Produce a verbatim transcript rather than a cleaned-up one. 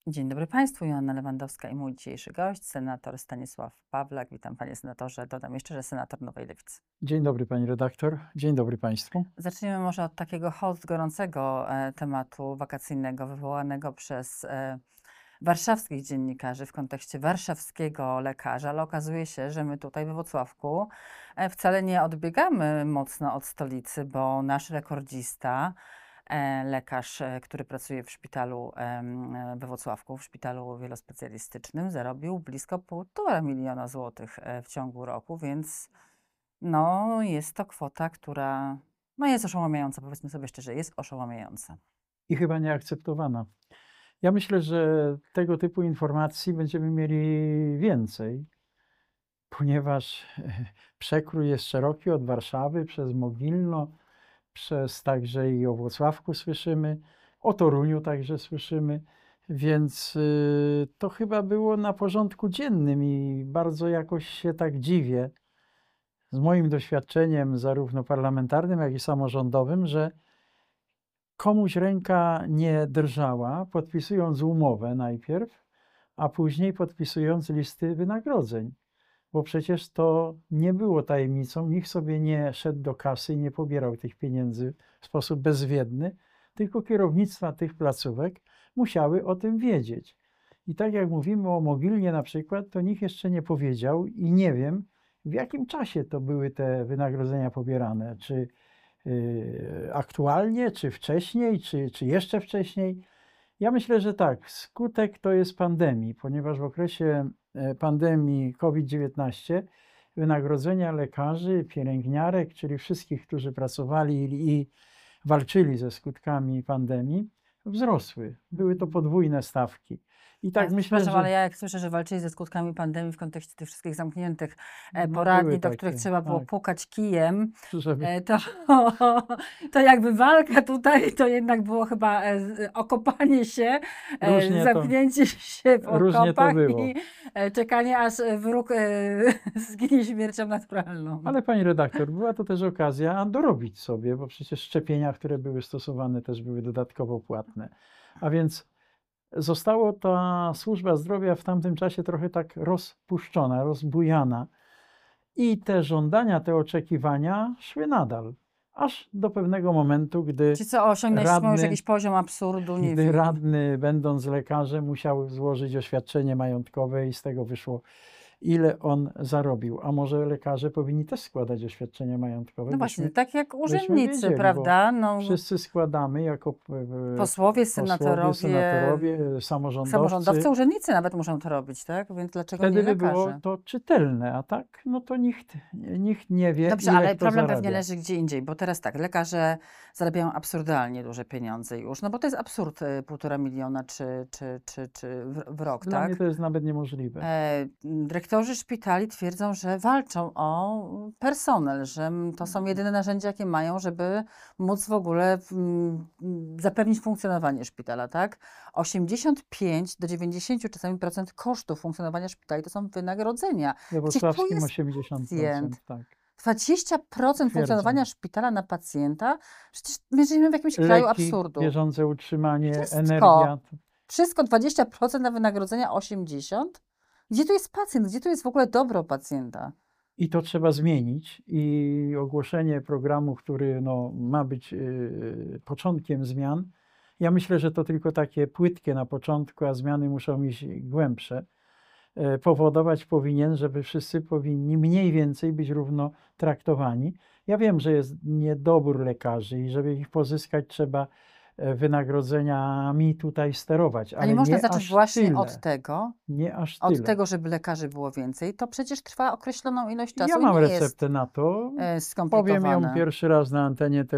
Dzień dobry Państwu, Joanna Lewandowska i mój dzisiejszy gość, senator Stanisław Pawlak. Witam Panie Senatorze. Dodam jeszcze, że senator Nowej Lewicy. Dzień dobry Pani redaktor, dzień dobry Państwu. Zaczniemy może od takiego host gorącego e, tematu wakacyjnego wywołanego przez e, warszawskich dziennikarzy w kontekście warszawskiego lekarza, ale okazuje się, że my tutaj we Włocławku e, wcale nie odbiegamy mocno od stolicy, bo nasz rekordzista, e, lekarz, e, który pracuje w szpitalu e, we Włocławku, w szpitalu wielospecjalistycznym, zarobił blisko półtora miliona złotych e, w ciągu roku, więc no, jest to kwota, która no, jest oszałamiająca, powiedzmy sobie szczerze, jest oszałamiająca. I chyba nieakceptowana. Ja myślę, że tego typu informacji będziemy mieli więcej, ponieważ przekrój jest szeroki od Warszawy przez Mogilno, przez także i o Włocławku słyszymy, o Toruniu także słyszymy, więc y, to chyba było na porządku dziennym i bardzo jakoś się tak dziwię, z moim doświadczeniem zarówno parlamentarnym, jak i samorządowym, że komuś ręka nie drżała, podpisując umowę najpierw, a później podpisując listy wynagrodzeń. Bo przecież to nie było tajemnicą, nikt sobie nie szedł do kasy i nie pobierał tych pieniędzy w sposób bezwiedny, tylko kierownictwa tych placówek musiały o tym wiedzieć. I tak jak mówimy o Mogilnie na przykład, to nikt jeszcze nie powiedział i nie wiem, w jakim czasie to były te wynagrodzenia pobierane. Czy y, aktualnie, czy wcześniej, czy, czy jeszcze wcześniej? Ja myślę, że tak. Skutek to jest pandemii, ponieważ w okresie pandemii COVID dziewiętnaście wynagrodzenia lekarzy, pielęgniarek, czyli wszystkich, którzy pracowali i walczyli ze skutkami pandemii, wzrosły. Były to podwójne stawki. I tak Ja, myślę, że... ale ja jak słyszę, że walczyli ze skutkami pandemii w kontekście tych wszystkich zamkniętych e, No, poradni, były do takie, których trzeba było tak. pukać kijem, Żeby... e, to, to jakby walka tutaj to jednak było chyba e, okopanie się, e, zamknięcie to, się w okopach i e, czekanie, aż wróg e, zginie śmiercią naturalną. Ale pani redaktor, była to też okazja dorobić sobie, bo przecież szczepienia, które były stosowane, też były dodatkowo płatne. A więc została ta służba zdrowia w tamtym czasie trochę tak rozpuszczona, rozbujana i te żądania, te oczekiwania szły nadal. Aż do pewnego momentu, gdy Czy co, osiągnęliśmy już jakiś poziom absurdu? Nie gdy wiem. radny, będąc lekarzem, musiał złożyć oświadczenie majątkowe i z tego wyszło, ile on zarobił. A może lekarze powinni też składać oświadczenia majątkowe? No właśnie, byśmy, tak jak urzędnicy, wiedzieli, prawda? No, wszyscy składamy jako posłowie, senatorowie, posłowie, senatorowie samorządowcy. Samorządowcy, urzędnicy nawet muszą to robić, tak? Więc dlaczego Wtedy nie by lekarze? było to czytelne, a tak, no to nikt, nikt nie wie, Dobrze, ile ale kto problem zarabia. pewnie leży gdzie indziej, bo teraz tak, lekarze zarabiają absurdalnie duże pieniądze już, no bo to jest absurd, y, półtora miliona czy, czy, czy, czy w, w rok, Dla tak? mnie to jest nawet niemożliwe. E, dyrektorzy szpitali twierdzą, że walczą o personel, że to są jedyne narzędzia, jakie mają, żeby móc w ogóle mm, zapewnić funkcjonowanie szpitala, tak? osiemdziesiąt pięć do dziewięćdziesięciu czasami procent kosztów funkcjonowania szpitali to są wynagrodzenia. We wrocławskim osiemdziesiąt procent, tak. dwadzieścia procent Twierdzą. funkcjonowania szpitala na pacjenta? Przecież my żyjemy w jakimś Leki, kraju absurdu. bieżące utrzymanie, Wszystko. energia. Wszystko dwadzieścia procent na wynagrodzenia, osiemdziesiąt procent? Gdzie tu jest pacjent? Gdzie tu jest w ogóle dobro pacjenta? I to trzeba zmienić. I ogłoszenie programu, który no, ma być yy, początkiem zmian. Ja myślę, że to tylko takie płytkie na początku, a zmiany muszą iść głębsze. Yy, powodować powinien, żeby wszyscy powinni mniej więcej być równo traktowani. Ja wiem, że jest niedobór lekarzy i żeby ich pozyskać, trzeba wynagrodzeniami tutaj sterować. Ale A nie można nie zacząć aż właśnie tyle. od tego, Nie aż od tyle. tego, żeby lekarzy było więcej. To przecież trwa określoną ilość czasu. Ja mam nie receptę jest na to. e, skomplikowane. Powiem ją pierwszy raz na antenie